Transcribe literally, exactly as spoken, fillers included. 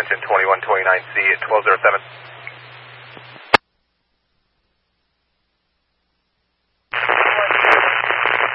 mentioned twenty-one twenty-nine C at twelve oh seven.